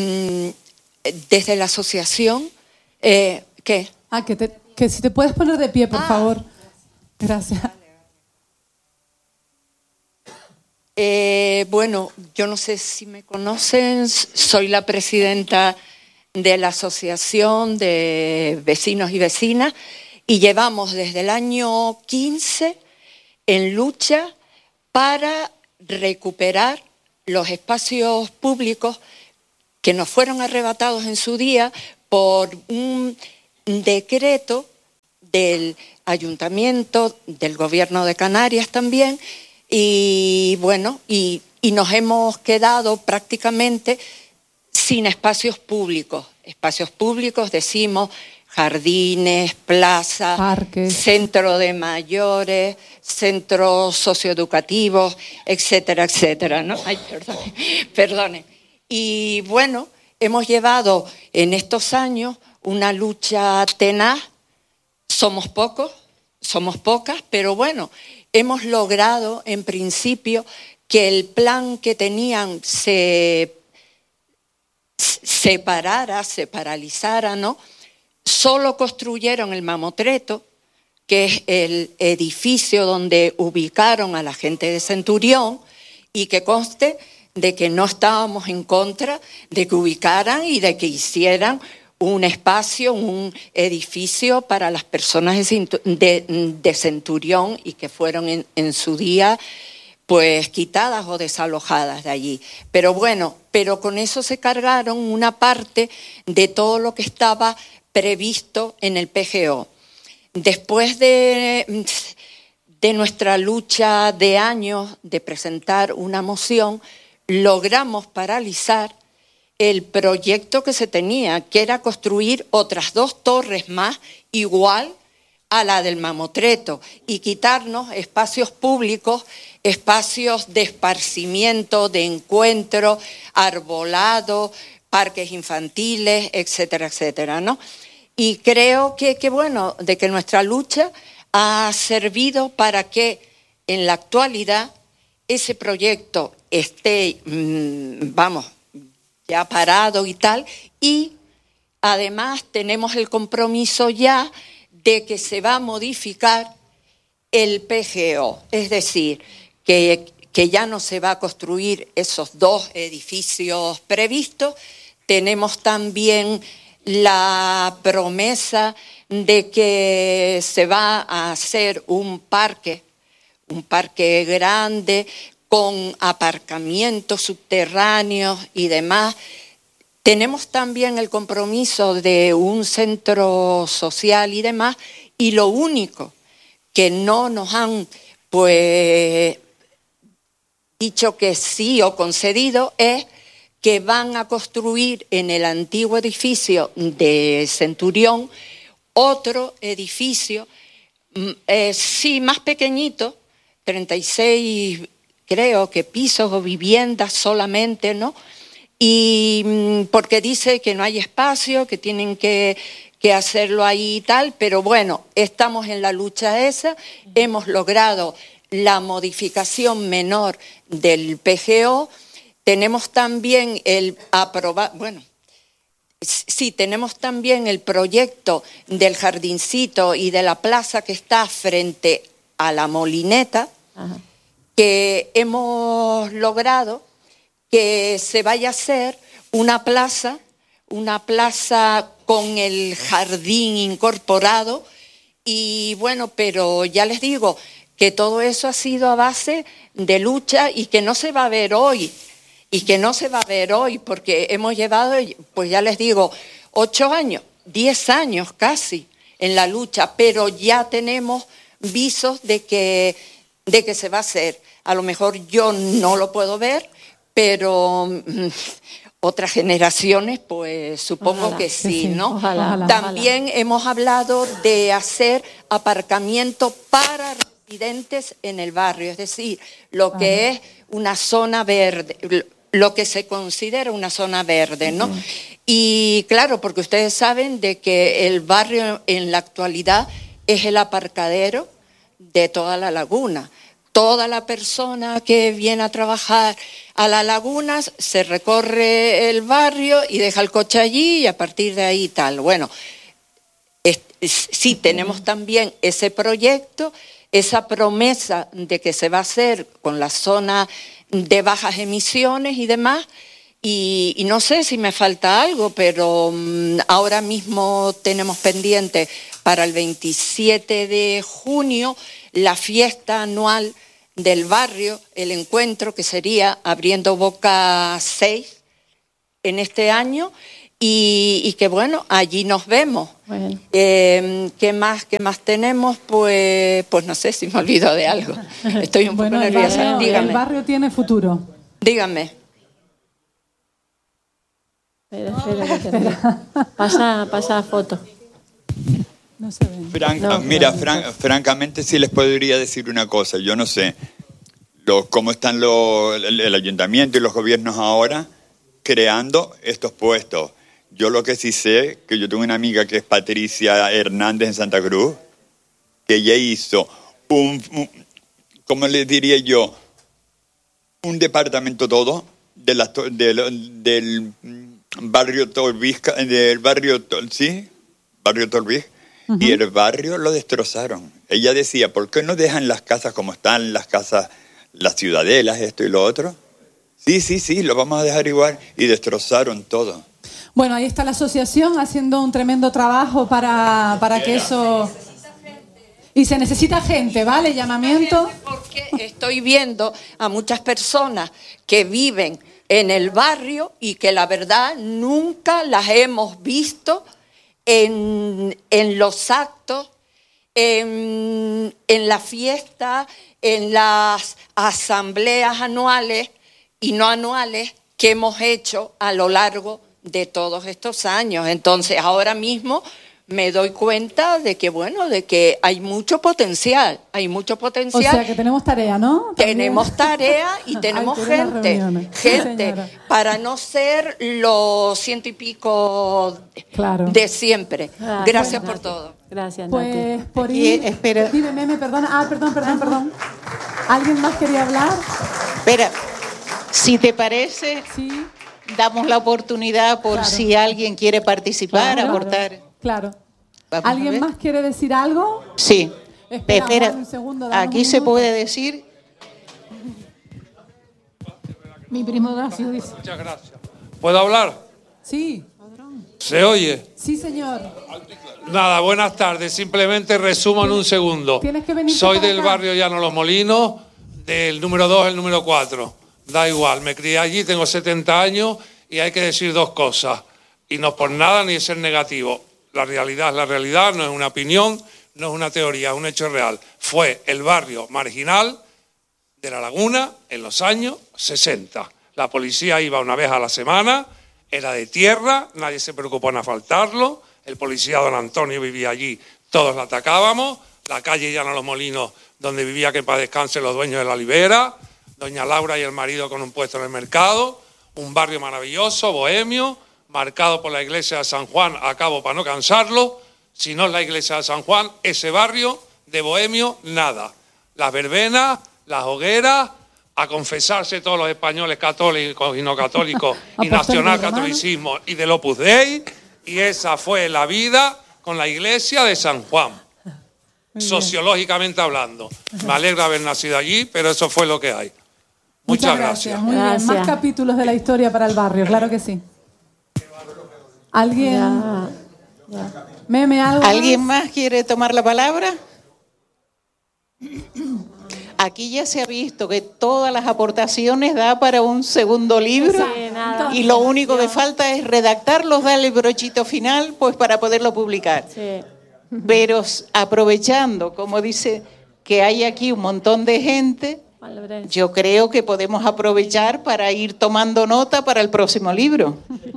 desde la asociación. ¿Qué? Que si te puedes poner de pie, por favor. Gracias. Bueno, yo no sé si me conocen, soy la presidenta de la Asociación de Vecinos y Vecinas y llevamos desde el año 15 en lucha para recuperar los espacios públicos que nos fueron arrebatados en su día por un decreto del Ayuntamiento, del Gobierno de Canarias también, y bueno, y nos hemos quedado prácticamente sin espacios públicos. Espacios públicos, decimos, jardines, plazas, parques, centro de mayores, centros socioeducativos, etcétera, etcétera, ¿no? Ay, perdone. Y bueno, hemos llevado en estos años una lucha tenaz. Somos pocos, somos pocas, pero bueno, hemos logrado en principio que el plan que tenían se paralizara, ¿no? Solo construyeron el mamotreto, que es el edificio donde ubicaron a la gente de Centurión, y que conste de que no estábamos en contra de que ubicaran y de que hicieran un espacio, un edificio para las personas de Centurión y que fueron en su día pues quitadas o desalojadas de allí. Pero bueno, pero con eso se cargaron una parte de todo lo que estaba previsto en el PGO. Después de nuestra lucha de años de presentar una moción, logramos paralizar el proyecto que se tenía, que era construir otras 2 torres más igual a la del mamotreto y quitarnos espacios públicos, espacios de esparcimiento, de encuentro, arbolado, parques infantiles, etcétera, etcétera, ¿no? Y creo que bueno, de que nuestra lucha ha servido para que en la actualidad ese proyecto esté, ya parado y tal, y además tenemos el compromiso ya de que se va a modificar el PGO, es decir, que ya no se va a construir esos 2 edificios previstos. Tenemos también la promesa de que se va a hacer un parque grande con aparcamientos subterráneos y demás. Tenemos también el compromiso de un centro social y demás, y lo único que no nos han dicho que sí o concedido es que van a construir en el antiguo edificio de Centurión otro edificio, sí, más pequeñito, 36 creo que pisos o viviendas solamente, ¿no? Y porque dice que no hay espacio, que tienen que hacerlo ahí y tal, pero bueno, estamos en la lucha esa, hemos logrado la modificación menor del PGO, tenemos también tenemos también el proyecto del jardincito y de la plaza que está frente a la Molineta. Ajá. Que hemos logrado que se vaya a hacer una plaza con el jardín incorporado, y bueno, pero ya les digo que todo eso ha sido a base de lucha y que no se va a ver hoy, porque hemos llevado, pues ya les digo, 8 años, 10 años casi en la lucha, pero ya tenemos visos de que se va a hacer. A lo mejor yo no lo puedo ver, pero otras generaciones, pues supongo ojalá, que sí, ¿no? Ojalá, también hemos hablado de hacer aparcamiento para residentes en el barrio, es decir, lo que es una zona verde, lo que se considera una zona verde, ¿no? Y claro, porque ustedes saben de que el barrio en la actualidad es el aparcadero de toda la laguna. Toda la persona que viene a trabajar a la laguna se recorre el barrio y deja el coche allí y a partir de ahí tal. Bueno, sí tenemos también ese proyecto, esa promesa de que se va a hacer con la zona de bajas emisiones y demás, y no sé si me falta algo, pero ahora mismo tenemos pendiente para el 27 de junio la fiesta anual del barrio, el encuentro que sería Abriendo Boca 6 en este año, y que bueno, allí nos vemos. Bueno. ¿Qué más tenemos? Pues no sé si me olvido de algo. Estoy un poco nerviosa. El barrio tiene futuro. Dígame. Espera. Pasa foto. No se ven. Mira, francamente sí les podría decir una cosa. Yo no sé cómo están el ayuntamiento y los gobiernos ahora creando estos puestos. Yo lo que sí sé, que yo tengo una amiga que es Patricia Hernández en Santa Cruz, que ella hizo ¿cómo le diría yo? Un departamento todo del barrio Torrijos, barrio Torrijos, y el barrio lo destrozaron. Ella decía, ¿por qué no dejan las casas como están, las casas, las ciudadelas, esto y lo otro? Sí, lo vamos a dejar igual, y destrozaron todo. Bueno, ahí está la asociación haciendo un tremendo trabajo para que eso... Y se necesita gente, ¿vale? Llamamiento. Porque estoy viendo a muchas personas que viven en el barrio y que la verdad nunca las hemos visto en los actos, en la fiesta, en las asambleas anuales y no anuales que hemos hecho a lo largo de todos estos años. Entonces, ahora mismo me doy cuenta de que hay mucho potencial, O sea, que tenemos tarea, ¿no? También. Tenemos tarea y tenemos gente para no ser los 100 y pico de siempre. Gracias por todo. Gracias, Pues por ir... Espera. Dime, Meme, perdona. Perdón. ¿Alguien más quería hablar? Espera, si te parece... Sí. Damos la oportunidad por si alguien quiere participar, aportar. Claro. ¿Alguien más quiere decir algo? Sí. Espera un segundo. Aquí se puede decir. Mi primo Horacio dice. Muchas gracias. ¿Puedo hablar? Sí. ¿Se oye? Sí, señor. Nada, buenas tardes. Simplemente resumo en un segundo. Soy del barrio Llano Los Molinos, del número 2 al número 4. Da igual, me crié allí, tengo 70 años y hay que decir dos cosas. Y no por nada ni ser negativo. La realidad es la realidad, no es una opinión, no es una teoría, es un hecho real. Fue el barrio marginal de La Laguna en los años 60. La policía iba una vez a la semana, era de tierra, nadie se preocupó en asfaltarlo. El policía don Antonio vivía allí, todos la atacábamos. La calle Llano Los Molinos, donde vivía, que en paz descanse, los dueños de la Libera. Doña Laura y el marido con un puesto en el mercado, un barrio maravilloso, bohemio, marcado por la iglesia de San Juan, acabo para no cansarlo, si no es la iglesia de San Juan, ese barrio de bohemio, nada. Las verbenas, las hogueras, a confesarse todos los españoles católicos y no católicos, y nacionalcatolicismo y del Opus Dei, y esa fue la vida con la iglesia de San Juan. Sociológicamente hablando. Me alegra haber nacido allí, pero eso fue lo que hay. Muchas gracias. Muy bien. Más capítulos de la historia para el barrio, claro que sí. ¿Alguien? Meme, ¿algo ¿Alguien más quiere tomar la palabra? Aquí ya se ha visto que todas las aportaciones da para un segundo libro, y lo único que falta es redactarlos, darle el brochito final, pues para poderlo publicar. Sí. Pero aprovechando, como dice, que hay aquí un montón de gente, yo creo que podemos aprovechar para ir tomando nota para el próximo libro.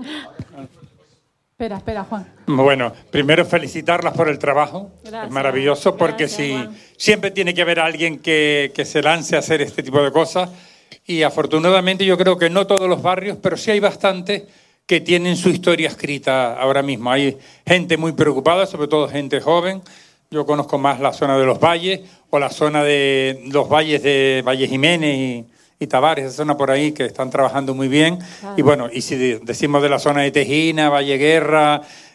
Espera, Juan. Bueno, primero felicitarlas por el trabajo. Gracias. Es maravilloso porque siempre tiene que haber alguien que se lance a hacer este tipo de cosas. Y afortunadamente yo creo que no todos los barrios, pero sí hay bastantes que tienen su historia escrita ahora mismo. Hay gente muy preocupada, sobre todo gente joven. Yo conozco más la zona de los valles o la zona de los valles de Valle Jiménez y Tavares, esa zona por ahí que están trabajando muy bien. Y bueno, y si decimos de la zona de Tejina, Valle Guerra,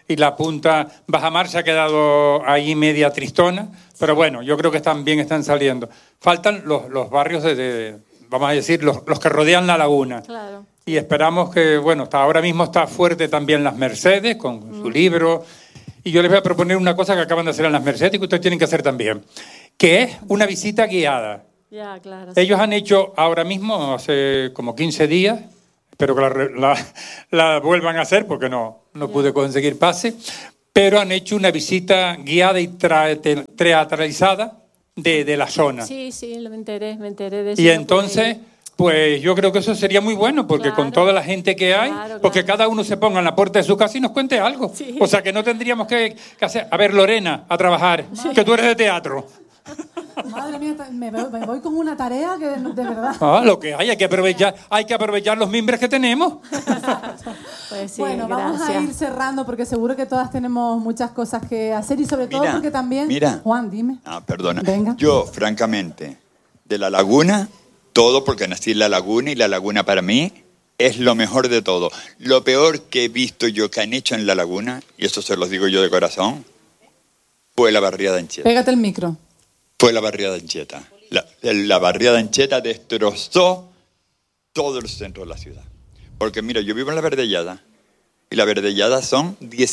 y la punta Bajamar se ha quedado ahí media tristona, pero bueno, yo creo que están saliendo. Faltan los barrios vamos a decir, los que rodean la laguna. Claro. Y esperamos que, bueno, ahora mismo está fuerte también Las Mercedes con su libro. Y yo les voy a proponer una cosa que acaban de hacer en Las Mercedes y que ustedes tienen que hacer también, que es una visita guiada. Ya, claro. Ellos han hecho ahora mismo, hace como 15 días, espero que la vuelvan a hacer porque no pude conseguir pase, pero han hecho una visita guiada y teatralizada de la zona. Sí, me enteré de eso. Y entonces, pues yo creo que eso sería muy bueno, porque con toda la gente que hay, porque cada uno se ponga en la puerta de su casa y nos cuente algo. Sí. O sea, que no tendríamos que hacer... A ver, Lorena, a trabajar, que tú eres de teatro. Madre mía, me voy con una tarea que de verdad... Lo que hay que aprovechar los mimbres que tenemos. Pues sí, bueno, vamos a ir cerrando porque seguro que todas tenemos muchas cosas que hacer y sobre todo porque también... Juan, dime. Perdona. Venga. Yo, francamente, de la laguna, todo porque nací en la laguna y la laguna para mí es lo mejor de todo. Lo peor que he visto yo que han hecho en la laguna, y eso se los digo yo de corazón, fue la barriada Anchieta. Pégate el micro. Fue la barriada Anchieta. La barriada Anchieta destrozó todo el centro de la ciudad. Porque mira, yo vivo en la Verdellada y la Verdellada son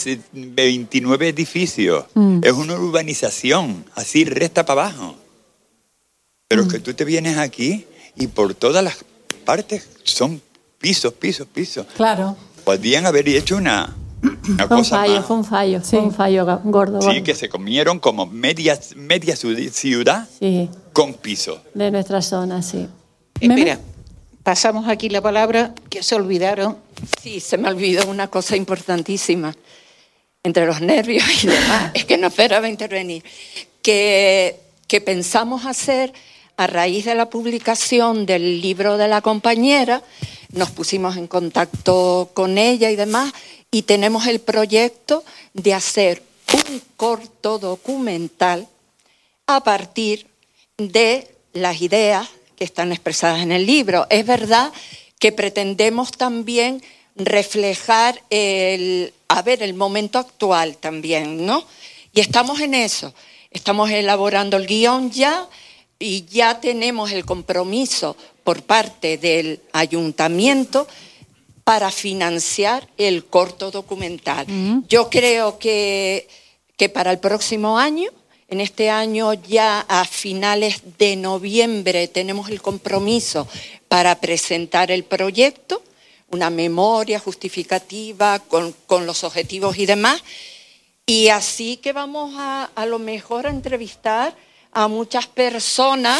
29 edificios. Es una urbanización, así recta para abajo. Pero es que tú te vienes aquí y por todas las partes son pisos. Claro. Podían haber hecho una fue un fallo gordo. Sí, que se comieron como media ciudad con piso. De nuestra zona, sí. Espera, pasamos aquí la palabra que se olvidaron. Sí, se me olvidó una cosa importantísima. Entre los nervios y demás, es que no esperaba intervenir. Que pensamos hacer a raíz de la publicación del libro de la compañera, nos pusimos en contacto con ella y demás, y tenemos el proyecto de hacer un corto documental a partir de las ideas que están expresadas en el libro. Es verdad que pretendemos también reflejar el momento actual también, ¿no? Y estamos en eso. Estamos elaborando el guión ya y ya tenemos el compromiso por parte del ayuntamiento para financiar el corto documental. Yo creo que para el próximo año, en este año ya a finales de noviembre tenemos el compromiso para presentar el proyecto, una memoria justificativa con los objetivos y demás, y así que vamos a lo mejor a entrevistar a muchas personas,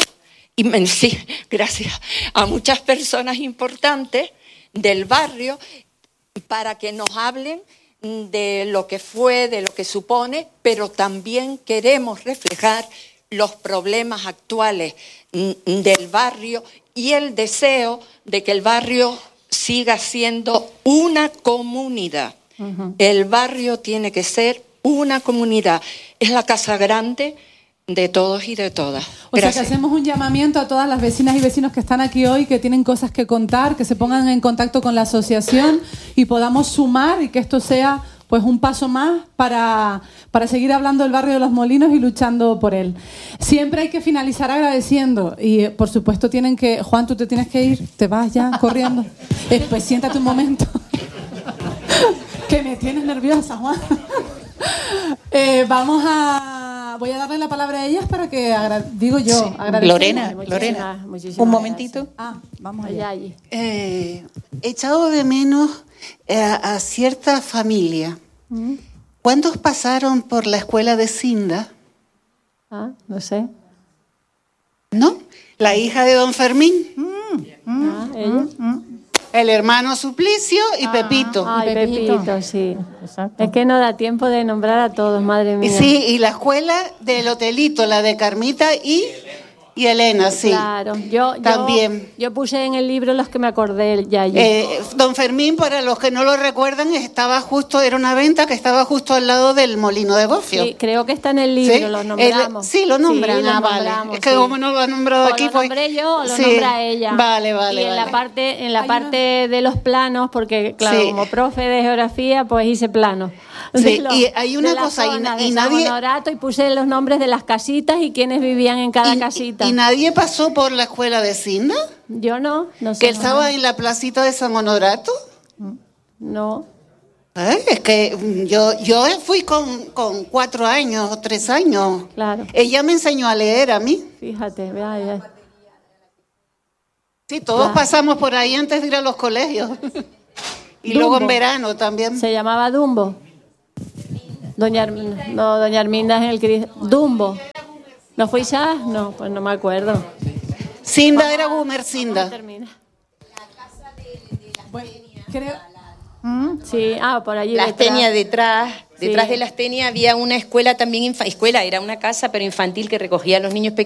a muchas personas importantes del barrio para que nos hablen de lo que fue, de lo que supone, pero también queremos reflejar los problemas actuales del barrio y el deseo de que el barrio siga siendo una comunidad. El barrio tiene que ser una comunidad. Es la casa grande de todos y de todas. O sea que hacemos un llamamiento a todas las vecinas y vecinos que están aquí hoy, que tienen cosas que contar, que se pongan en contacto con la asociación y podamos sumar y que esto sea pues un paso más para seguir hablando del barrio de Los Molinos y luchando por él. Siempre hay que finalizar agradeciendo y por supuesto tienen que... Juan, tú te tienes que ir, te vas ya corriendo. Pues siéntate un momento. Que me tienes nerviosa, Juan. Voy a darle la palabra a ellas para que, Lorena, un momentito. Vamos allá. He echado de menos a cierta familia. ¿Cuántos pasaron por la escuela de Cinda? No sé. ¿No? La hija de don Fermín. ¿Ella? El hermano Suplicio y Pepito. Pepito, sí. Exacto. Es que no da tiempo de nombrar a todos, madre mía. Sí, y la escuela del Hotelito, la de Carmita y Y Elena, sí. Claro, también. Yo puse en el libro los que me acordé ya allí. Don Fermín, para los que no lo recuerdan, era una venta que estaba justo al lado del molino de Gofio. Sí, creo que está en el libro, ¿sí? Lo nombramos. Sí, lo nombran. Sí, vale. Es que como no lo ha nombrado aquí, pues. Lo nombré yo o lo nombra ella. Vale. Y en la parte de los planos, porque claro, como profe de geografía, pues hice planos. Sí, y hay una cosa, y nadie... Y puse los nombres de las casitas y quiénes vivían en cada casita. ¿Y nadie pasó por la escuela de Cinda? Yo no sé. ¿Que estaba en la placita de San Honorato? No. Es que yo fui con 4 años o 3 años. Claro. Ella me enseñó a leer a mí. Fíjate, vea. Sí, todos pasamos por ahí antes de ir a los colegios. Y Dumbo. Luego en verano también. ¿Se llamaba Dumbo? Doña Arminda es el que... Dumbo. ¿No fue ya? No, pues no me acuerdo. Cinda era Gumercinda. Sí, por allí. Las Tenias detrás de las Tenias había una escuela también, era una casa pero infantil que recogía a los niños pequeños.